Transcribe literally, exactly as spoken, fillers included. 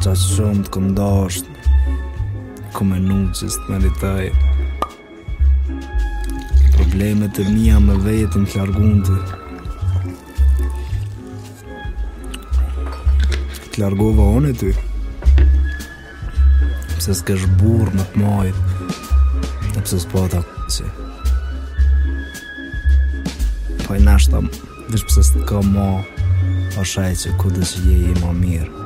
qa shumë të këndasht, ku menu që s'të meritoj. Problemet e mija me vetën të largunte. Të largova unë e ty. Pse s'kesh burë në të majt, e pse s'pata që. Po i nashta, vish pse s'të ka ma, pa shaj që ku dhe që je i ma mirë.